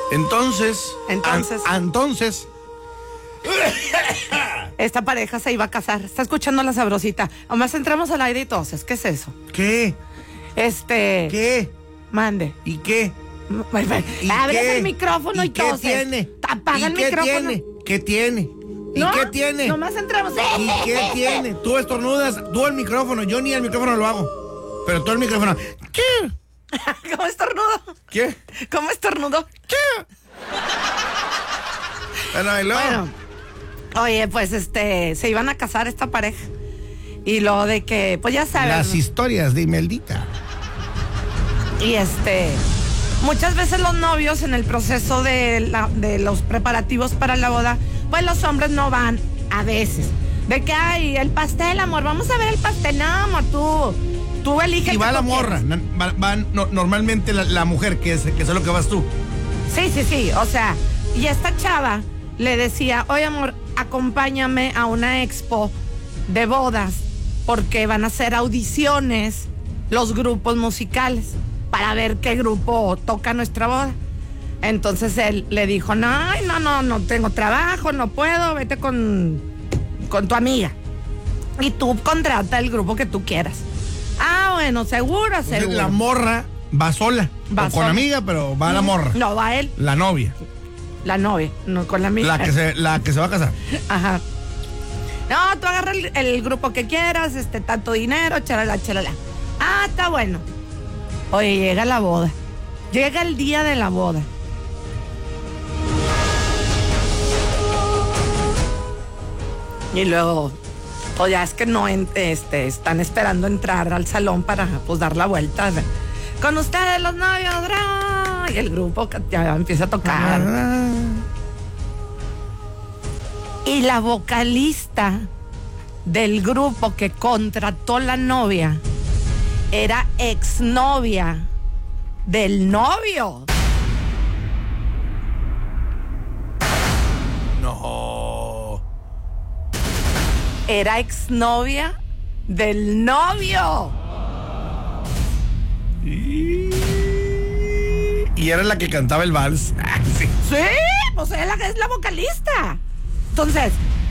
Entonces. Esta pareja se iba a casar. Está escuchando la sabrosita. Nomás entramos al aire y toses. ¿Qué es eso? ¿Qué? ¿Qué? Mande. ¿Y qué? Abres el micrófono y toses. ¿Qué tiene? Apaga el micrófono. ¿Qué tiene? ¿Y ¿No? qué tiene? Nomás entramos. ¿Y qué tiene? Tú estornudas, tú el micrófono. Yo ni el micrófono lo hago. Pero tú el micrófono. ¿Qué? ¿Cómo estornudo? ¿Qué? ¿Cómo estornudo? ¿Qué? Bueno, oye, pues se iban a casar esta pareja. Y lo de que, pues ya sabes. Las historias de Imeldita. Y muchas veces los novios en el proceso de los preparativos para la boda, pues los hombres no van a veces. De que hay el pastel, amor, vamos a ver el pastel. No, amor, tú eliges. Y va la morra, normalmente la mujer, que es lo que vas tú. Sí, o sea, y esta chava le decía, oye amor, acompáñame a una expo de bodas, porque van a hacer audiciones los grupos musicales para ver qué grupo toca nuestra boda. Entonces él le dijo, no tengo trabajo, no puedo, vete con tu amiga y tú contrata el grupo que tú quieras. Ah, bueno, seguro. La morra va sola, Va o con sola. amiga, pero va la morra. No, va él. La novia. La novia, no con la amiga. La que se va a casar. Ajá. No, tú agarra el grupo que quieras, tanto dinero, chalala. Ah, está bueno. Oye, llega la boda. Llega el día de la boda. Y luego, pues ya es que no, están esperando entrar al salón para, pues, dar la vuelta. Con ustedes los novios, ¡bra! Y el grupo ya empieza a tocar. Y la vocalista del grupo que contrató la novia era exnovia del novio. No. Era exnovia del novio. Y era la que cantaba el vals. Sí. Sí, pues ella es la vocalista. Entonces,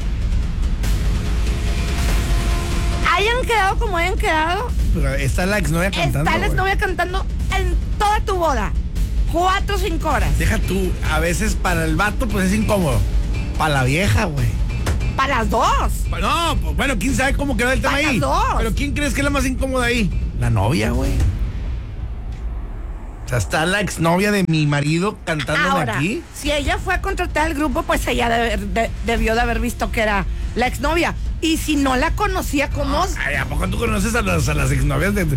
hayan quedado como hayan quedado, Pero está la exnovia cantando. está la güey. exnovia cantando en toda tu boda. 4 o 5 horas. Deja tú, a veces para el vato pues es incómodo. Para la vieja, güey. Para las dos. No, pues, bueno, quién sabe cómo quedó el tema Para ahí. las dos. Pero ¿quién crees que es la más incómoda ahí? La novia, güey. O sea, está la exnovia de mi marido cantando Ahora, aquí. si ella fue a contratar al grupo, pues ella debió de haber visto que era la exnovia. Y si no la conocía, ¿cómo? Ay, ¿a poco tú conoces a las exnovias de...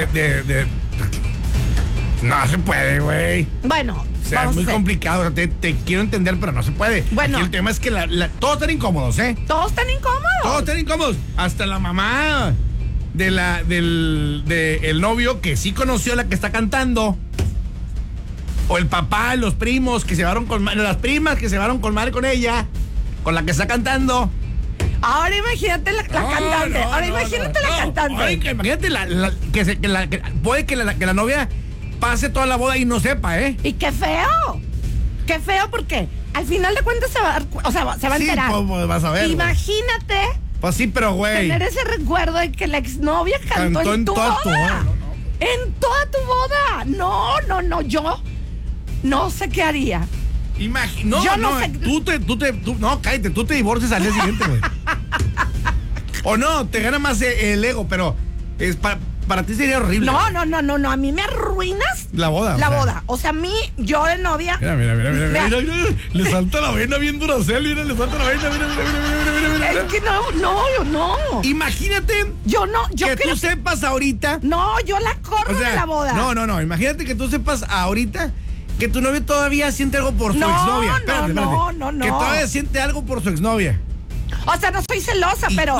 No se puede, güey. Bueno, O sea, es muy complicado. O sea, te quiero entender, pero no se puede. Bueno. Aquí el tema es que todos están incómodos, ¿eh? Todos están incómodos. Todos están incómodos. Hasta la mamá del novio que sí conoció a la que está cantando. O el papá, los primos que se llevaron con madre, las primas que se llevaron con madre con ella, con la que está cantando. Ahora imagínate la cantante. Ahora imagínate la cantante. Ay, que imagínate puede que la novia pase toda la boda y no sepa, ¿eh? Y qué feo. Qué feo porque al final de cuentas se va a enterar. Sí, pues vas a ver. Imagínate Pues sí, pero güey. tener ese recuerdo de que la exnovia cantó en tu boda. tu boda. En toda tu boda. No, yo no sé qué haría. No, Yo no sé. No, cállate, tú te divorcias al día siguiente, güey. O no, te gana más el ego, pero es para ti sería horrible. No, a mí me arruinas La boda. la boda. O sea, a mí, yo de novia. Mira. Le salta la vena bien Duracell, mira, le salta la vena, mira. Es que no. Imagínate Yo que creo tú sepas ahorita. No, yo la corro de la boda. No, imagínate que tú sepas ahorita que tu novio todavía siente algo por su exnovia. Espérate. No. Que todavía siente algo por su exnovia. O sea, no soy celosa, pero.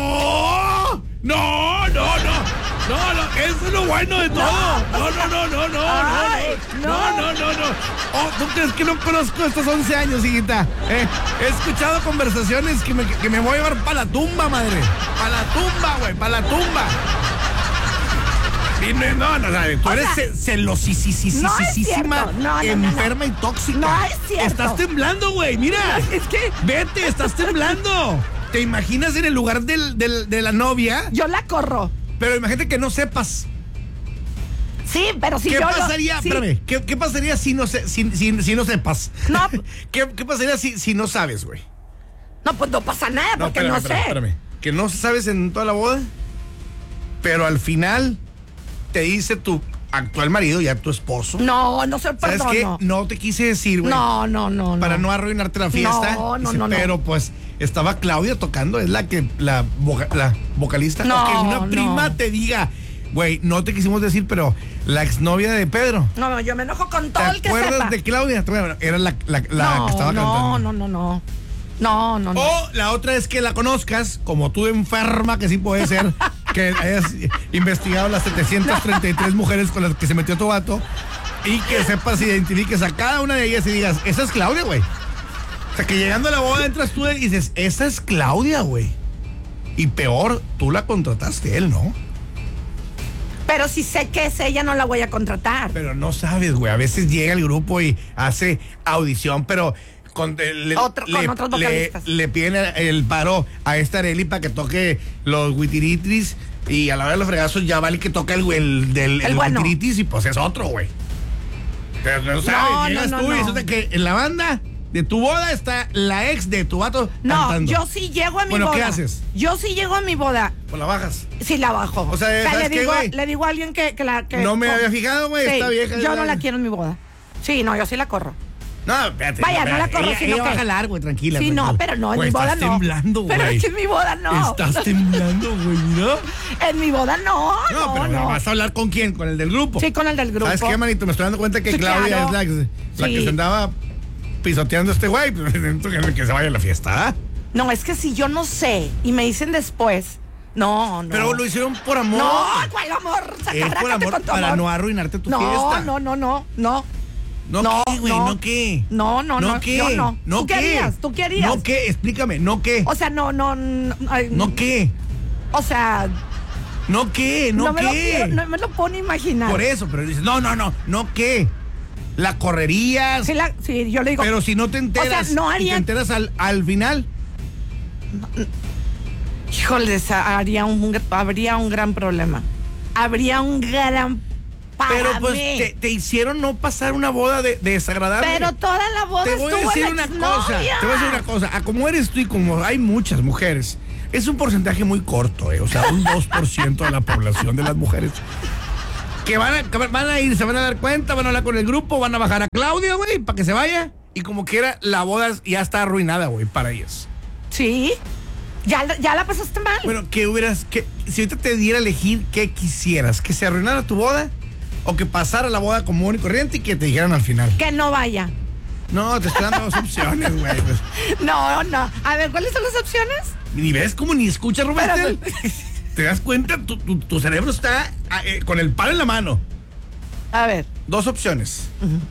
No, eso es lo bueno de todo. Ay, No. Oh, ¿tú crees que no conozco estos 11 años, hijita? He escuchado conversaciones que me voy a llevar para la tumba, madre. Para la tumba, güey, para la tumba. Tú eres celosísima, enferma y tóxica. No es cierto. Estás temblando, güey, mira. Es que... Vete, estás temblando. ¿Te imaginas en el lugar de la novia? Yo la corro. Pero imagínate que no sepas. Sí, pero si ¿Qué yo pasaría? sí. Espérame, ¿qué pasaría si no sepas? No. ¿Qué pasaría si no sabes, güey? No, pues no pasa nada, porque no sé. Espérame. Que no sabes en toda la boda, pero al final te dice tu actual marido, ya tu esposo. No se ¿Sabes perdón. qué? No te quise decir, güey. No. Para no arruinarte la fiesta. No. Pero pues estaba Claudia tocando, es la vocalista. No, O que una no. prima te diga, güey, no te quisimos decir, pero la exnovia de Pedro. No, yo me enojo con todo el ¿Te que sepa. acuerdas de Claudia? Bueno, era la que estaba cantando. No. O la otra es que la conozcas, como tú enferma, que sí puede ser, que hayas investigado las 733 mujeres con las que se metió tu vato y que sepas, identifiques a cada una de ellas y digas, esa es Claudia, güey. O sea, que llegando a la boda entras tú y dices, esa es Claudia, güey. Y peor, tú la contrataste, él, ¿no? Pero si sé que es ella, no la voy a contratar. Pero no sabes, güey. A veces llega el grupo y hace audición, pero... con otros vocalistas. Le piden el paro a esta Arely para que toque los Witiritris y a la hora de los fregazos ya vale que toca el bueno. Witiritis y pues es otro, güey. Pero no sabes, llegas tú y resulta que en la banda de tu boda está la ex de tu vato cantando. Yo sí llego a mi boda. Bueno, ¿qué haces? Yo sí llego a mi boda. Pues la bajas. Sí, la bajo. O sea, ¿sabes qué, güey? le digo a alguien que no me había fijado, güey, sí, esta vieja. yo no la quiero en mi boda. Sí, no, yo sí la corro. No, espérate. Vaya, no la corro, sino ella va a que... jalar, güey, tranquila. Sí, no, pero no, en mi boda no. Estás temblando, güey. Pero es que en mi boda no. Estás temblando, güey, ¿no? En mi boda no. Pero ¿vas a hablar con quién? ¿Con el del grupo? Sí, con el del grupo. ¿Sabes qué, manito? Me estoy dando cuenta que Sí, Claudia claro. es la que se andaba pisoteando a este güey. Pues, que se vaya a la fiesta, ¿ah? No, es que si yo no sé y me dicen después, no. Pero lo hicieron por amor. No, ¿cuál amor? Es por amor, para no arruinarte tu fiesta. No. ¿No qué, güey? ¿No qué? No, qué? yo no. ¿No ¿Tú qué? qué harías? ¿Tú qué harías? ¿No qué? Explícame, ¿no qué? O sea, no. Ay, ¿No qué? O sea, ¿No qué? ¿No qué? no me lo puedo ni imaginar. Por eso, pero dices, ¿no qué? ¿La correrías? Sí, yo le digo. Pero si no te enteras, o sea, no haría... y te enteras al final. Híjole, habría un gran problema. Habría un gran Pero pues te hicieron no pasar una boda de desagradable. Pero toda la boda te voy a estuvo decir la una exnovia. cosa. Te voy a decir una cosa. A como eres tú y como hay muchas mujeres, es un porcentaje muy corto, o sea, un 2% de la población de las mujeres que van a ir, se van a dar cuenta, van a hablar con el grupo, van a bajar a Claudia, güey, para que se vaya. Y como quiera, la boda ya está arruinada, güey, para ellas. Sí. Ya la pasaste mal. Bueno, si ahorita te diera a elegir qué quisieras, que se arruinara tu boda o que pasara la boda común y corriente y que te dijeran al final. Que no vaya. No, te estoy dando dos opciones, güey. No. A ver, ¿cuáles son las opciones? Ni ves como ni escuchas, Rubén. Espérate. ¿Te das cuenta? Tu cerebro está con el palo en la mano. A ver. Dos opciones.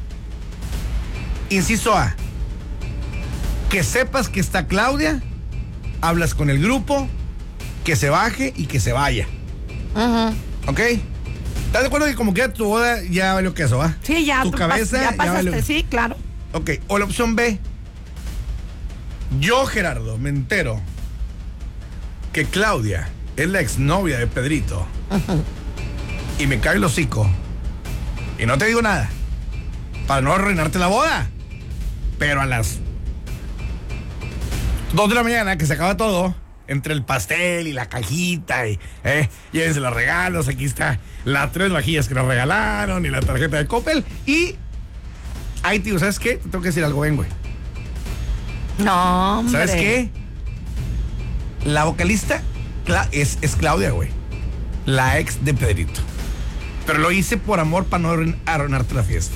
Inciso A. Que sepas que está Claudia, hablas con el grupo, que se baje y que se vaya. ¿Ok? ¿Estás de acuerdo que como que tu boda ya valió queso, va? Sí, ya. Tu cabeza ya pasaste, valió... sí, claro. Ok, o la opción B. Yo, Gerardo, me entero que Claudia es la exnovia de Pedrito. Y me cae el hocico. Y no te digo nada. Para no arruinarte la boda. Pero a las 2 de la mañana, que se acaba todo, entre el pastel y la cajita, y llévense los regalos, aquí está las 3 vajillas que nos regalaron y la tarjeta de Coppel, y ahí, tío, ¿sabes qué? Te tengo que decir algo, ven, güey. No, hombre. ¿Sabes qué? La vocalista es Claudia, güey. La ex de Pedrito. Pero lo hice por amor para no arruinarte la fiesta.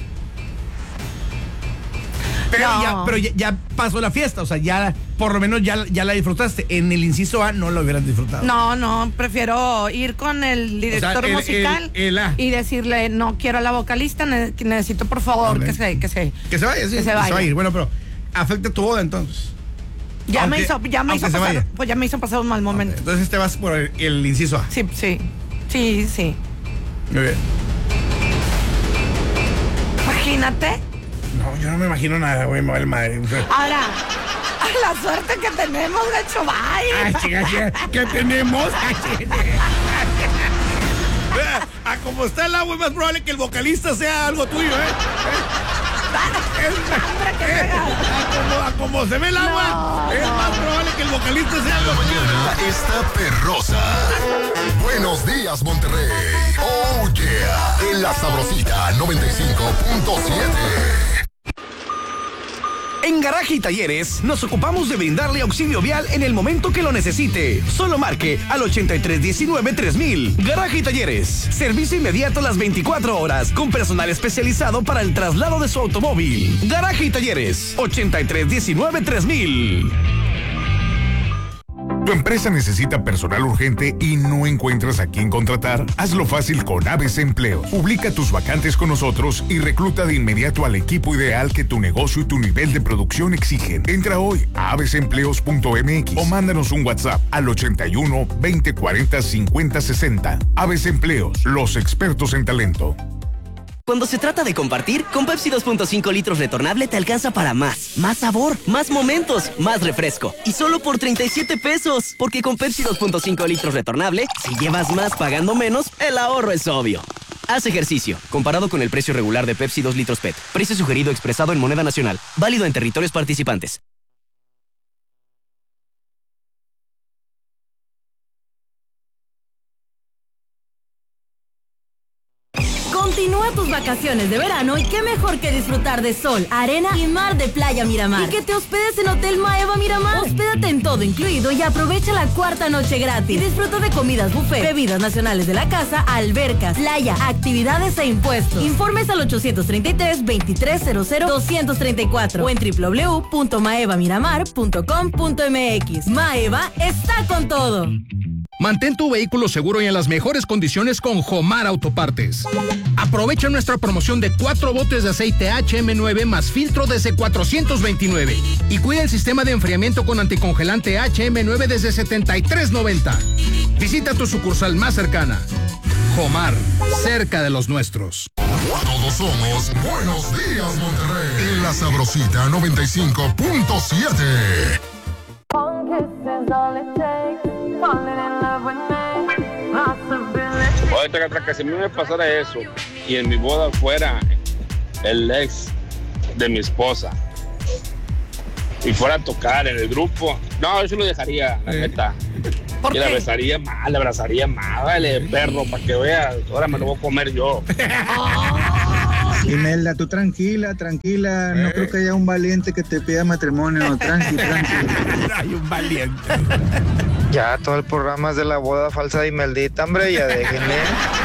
Pero, no. ya pasó la fiesta, o sea, ya por lo menos ya la disfrutaste. En el inciso A no lo hubieras disfrutado. No, prefiero ir con el director musical y decirle, no quiero a la vocalista, necesito por favor que se vaya, sí, que se va a ir. Bueno, pero afecta tu boda entonces. Ya me hizo pasar un mal momento. Okay, entonces te vas por el inciso A. Sí. Muy bien. Imagínate. No, yo no me imagino nada, güey, me vale madre. Ahora, la suerte que tenemos, Gacho, bye. Chica, ¿qué tenemos? A como está el agua, es más probable que el vocalista sea algo tuyo, A como se ve el agua, es más probable que el vocalista sea algo tuyo. Está perrosa. Buenos días, Monterrey. Oh, yeah. En La Sabrosita 95.7. En Garaje y Talleres nos ocupamos de brindarle auxilio vial en el momento que lo necesite. Solo marque al 8319-3000. Garaje y Talleres. Servicio inmediato las 24 horas con personal especializado para el traslado de su automóvil. Garaje y Talleres. 8319-3000. ¿Tu empresa necesita personal urgente y no encuentras a quién contratar? Hazlo fácil con ABC Empleos. Publica tus vacantes con nosotros y recluta de inmediato al equipo ideal que tu negocio y tu nivel de producción exigen. Entra hoy a abcempleos.mx o mándanos un WhatsApp al 81 20 40 50 60. ABC Empleos, los expertos en talento. Cuando se trata de compartir, con Pepsi 2.5 litros retornable te alcanza para más. Más sabor, más momentos, más refresco. Y solo por 37 pesos. Porque con Pepsi 2.5 litros retornable, si llevas más pagando menos, el ahorro es obvio. Haz ejercicio. Comparado con el precio regular de Pepsi 2 litros PET. Precio sugerido expresado en moneda nacional. Válido en territorios participantes. Continúa tus vacaciones de verano y qué mejor que disfrutar de sol, arena y mar de Playa Miramar. Y que te hospedes en Hotel Maeva Miramar. Hóspedate en todo incluido y aprovecha la cuarta noche gratis. Y disfruta de comidas buffet, bebidas nacionales de la casa, albercas, playa, actividades e impuestos. Informes al 833-2300-234 o en www.maevamiramar.com.mx. Maeva está con todo. Mantén tu vehículo seguro y en las mejores condiciones con Jomar Autopartes. Aprovecha nuestra promoción de 4 botes de aceite HM9 más filtro desde $429. Y cuida el sistema de enfriamiento con anticongelante HM9 desde $73.90. Visita tu sucursal más cercana. Jomar, cerca de los nuestros. Todos somos Buenos Días, Monterrey. En La Sabrosita 95.7. Oye, que si a mí me pasara eso y en mi boda fuera el ex de mi esposa y fuera a tocar en el grupo, no, yo lo dejaría, la neta. ¿Por y qué? la besaría mal, la abrazaría mal, dale, perro, para que veas, ahora me lo voy a comer yo. Imelda, tú tranquila, no creo que haya un valiente que te pida matrimonio, tranqui. Hay un valiente. Ya todo el programa es de la boda falsa de Imeldita, hombre, ya déjenme.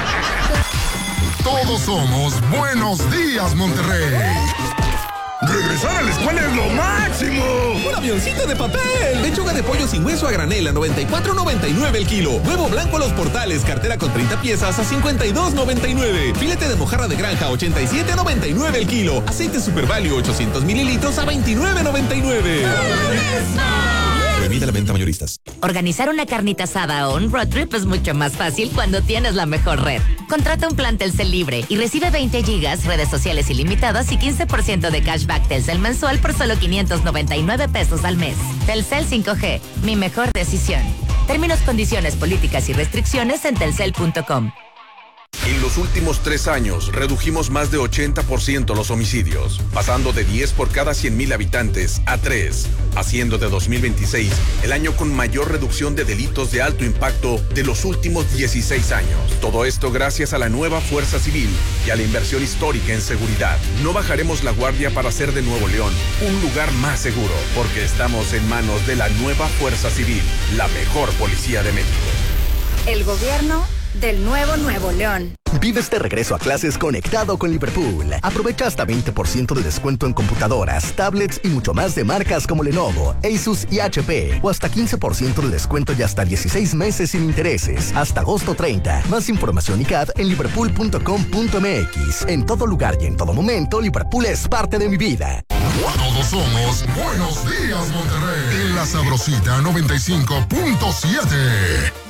Todos somos Buenos Días, Monterrey. ¡Regresar a la escuela es lo máximo! ¡Un avioncito de papel! Lechuga de pollo sin hueso a granel a $94.99 el kilo. Huevo blanco a los portales, cartera con 30 piezas a $52.99. Filete de mojarra de granja a $87.99 el kilo. Aceite Super Value 800 mililitros a $29.99. Prohibida la venta mayoristas. Organizar una carnita asada o un road trip es mucho más fácil cuando tienes la mejor red. Contrata un plan Telcel libre y recibe 20 gigas, redes sociales ilimitadas y 15% de cashback Telcel mensual por solo $599 al mes. Telcel 5G, mi mejor decisión. Términos, condiciones, políticas y restricciones en telcel.com. En los últimos 3 años redujimos más de 80% los homicidios, pasando de 10 por cada 100,000 habitantes a 3, haciendo de 2026 el año con mayor reducción de delitos de alto impacto de los últimos 16 años. Todo esto gracias a la nueva Fuerza Civil y a la inversión histórica en seguridad. No bajaremos la guardia para hacer de Nuevo León un lugar más seguro, porque estamos en manos de la nueva Fuerza Civil, la mejor policía de México. El gobierno del Nuevo León. Vives de regreso a clases conectado con Liverpool. Aprovecha hasta 20% de descuento en computadoras, tablets y mucho más de marcas como Lenovo, Asus y HP. O hasta 15% de descuento y hasta 16 meses sin intereses. Hasta agosto 30. Más información y CAD en liverpool.com.mx. En todo lugar y en todo momento, Liverpool es parte de mi vida. Todos somos Buenos Días, Monterrey. En La Sabrosita 95.7.